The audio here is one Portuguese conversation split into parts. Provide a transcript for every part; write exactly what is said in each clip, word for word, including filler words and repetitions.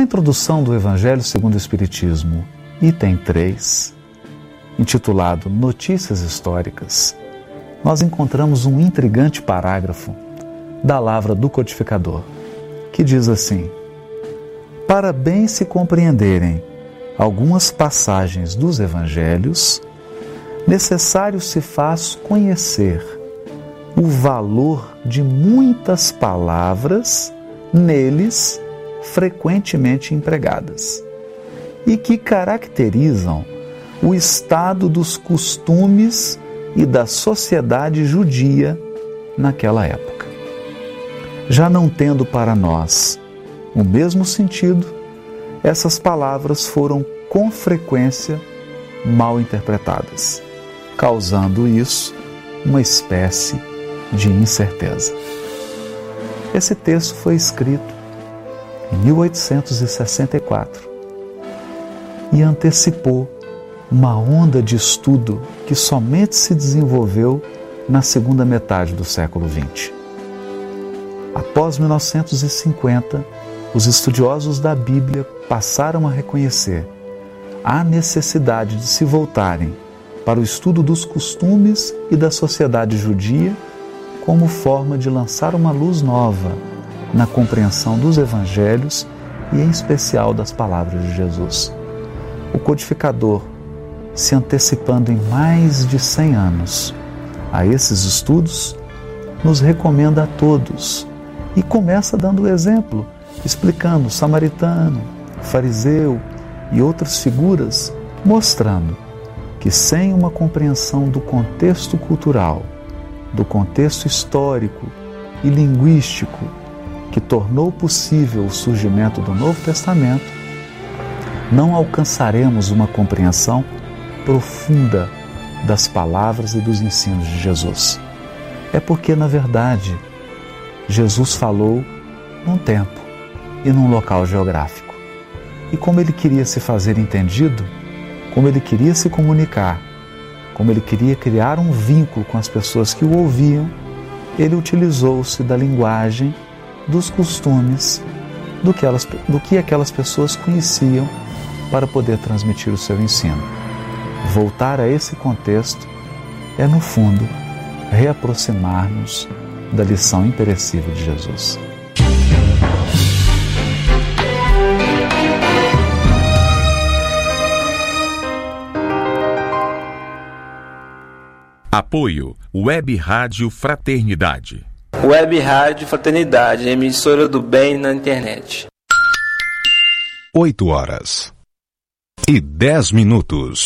Na introdução do Evangelho segundo o Espiritismo, item três, intitulado Notícias Históricas, nós encontramos um intrigante parágrafo da Lavra do Codificador, que diz assim: para bem se compreenderem algumas passagens dos Evangelhos, necessário se faz conhecer o valor de muitas palavras neles frequentemente empregadas e que caracterizam o estado dos costumes e da sociedade judia naquela época. Já não tendo para nós o mesmo sentido, essas palavras foram com frequência mal interpretadas, causando isso uma espécie de incerteza. Esse texto foi escrito em mil oitocentos e sessenta e quatro e antecipou uma onda de estudo que somente se desenvolveu na segunda metade do século vinte. Após mil novecentos e cinquenta, os estudiosos da Bíblia passaram a reconhecer a necessidade de se voltarem para o estudo dos costumes e da sociedade judia como forma de lançar uma luz nova na compreensão dos Evangelhos e, em especial, das palavras de Jesus. O codificador, se antecipando em mais de cem anos a esses estudos, nos recomenda a todos e começa dando o exemplo, explicando o samaritano, o fariseu e outras figuras, mostrando que sem uma compreensão do contexto cultural, do contexto histórico e linguístico que tornou possível o surgimento do Novo Testamento, não alcançaremos uma compreensão profunda das palavras e dos ensinos de Jesus. É porque, na verdade, Jesus falou num tempo e num local geográfico. E como ele queria se fazer entendido, como ele queria se comunicar, como ele queria criar um vínculo com as pessoas que o ouviam, ele utilizou-se da linguagem, dos costumes, do que, elas, do que aquelas pessoas conheciam para poder transmitir o seu ensino. Voltar a esse contexto é, no fundo, reaproximar-nos da lição imperecível de Jesus. Apoio Web Rádio Fraternidade. Web Rádio Fraternidade, emissora do bem na internet. Oito horas e dez minutos.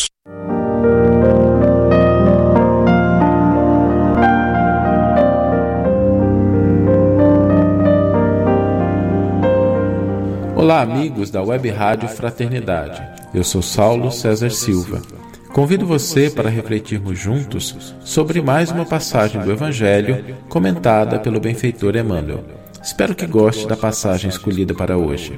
Olá, amigos da Web Rádio Fraternidade. Eu sou Saulo César Silva. Convido você para refletirmos juntos sobre mais uma passagem do Evangelho comentada pelo benfeitor Emmanuel. Espero que goste da passagem escolhida para hoje.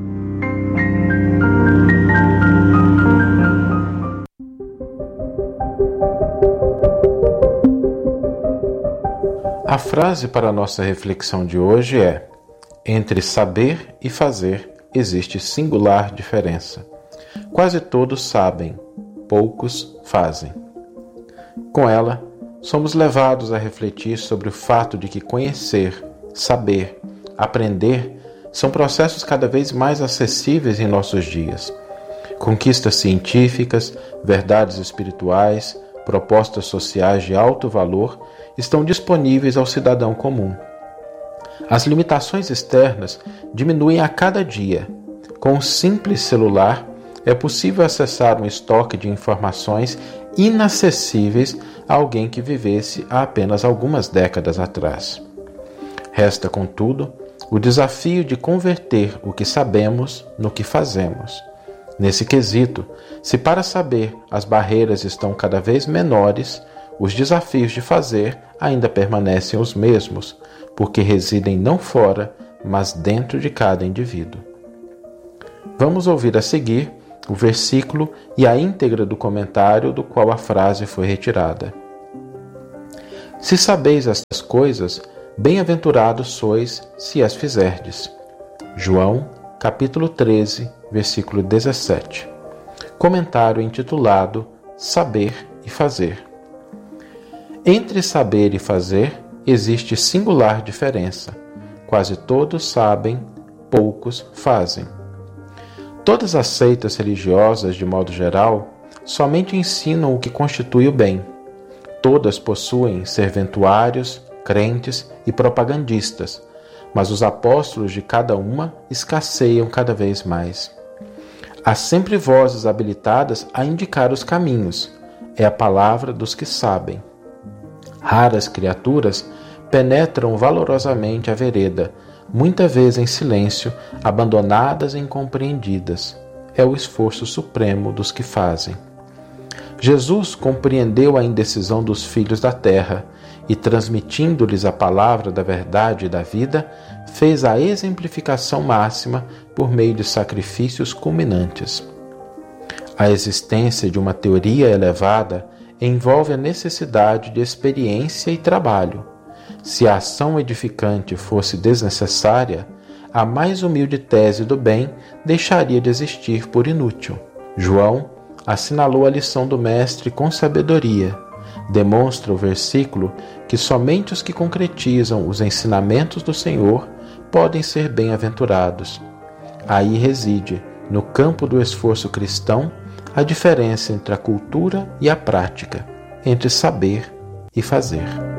A frase para a nossa reflexão de hoje é: entre saber e fazer existe singular diferença. Quase todos sabem, poucos fazem. Com ela, somos levados a refletir sobre o fato de que conhecer, saber, aprender são processos cada vez mais acessíveis em nossos dias. Conquistas científicas, verdades espirituais, propostas sociais de alto valor estão disponíveis ao cidadão comum. As limitações externas diminuem a cada dia. Com um simples celular, é possível acessar um estoque de informações inacessíveis a alguém que vivesse há apenas algumas décadas atrás. Resta, contudo, o desafio de converter o que sabemos no que fazemos. Nesse quesito, se para saber as barreiras estão cada vez menores, os desafios de fazer ainda permanecem os mesmos, porque residem não fora, mas dentro de cada indivíduo. Vamos ouvir a seguir o versículo e a íntegra do comentário do qual a frase foi retirada. Se sabeis estas coisas, bem-aventurados sois se as fizerdes. João, capítulo treze, versículo dezessete. Comentário intitulado Saber e Fazer. Entre saber e fazer existe singular diferença. Quase todos sabem, poucos fazem. Todas as seitas religiosas, de modo geral, somente ensinam o que constitui o bem. Todas possuem serventuários, crentes e propagandistas, mas os apóstolos de cada uma escasseiam cada vez mais. Há sempre vozes habilitadas a indicar os caminhos. É a palavra dos que sabem. Raras criaturas penetram valorosamente a vereda, muita vez em silêncio, abandonadas e incompreendidas. É o esforço supremo dos que fazem. Jesus compreendeu a indecisão dos filhos da terra e, transmitindo-lhes a palavra da verdade e da vida, fez a exemplificação máxima por meio de sacrifícios culminantes. A existência de uma teoria elevada envolve a necessidade de experiência e trabalho. Se a ação edificante fosse desnecessária, a mais humilde tese do bem deixaria de existir por inútil. João assinalou a lição do Mestre com sabedoria. Demonstra o versículo que somente os que concretizam os ensinamentos do Senhor podem ser bem-aventurados. Aí reside, no campo do esforço cristão, a diferença entre a cultura e a prática, entre saber e fazer.